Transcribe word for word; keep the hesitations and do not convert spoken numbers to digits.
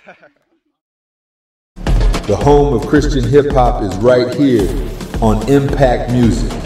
The home of Christian hip hop is right here on Impact Music.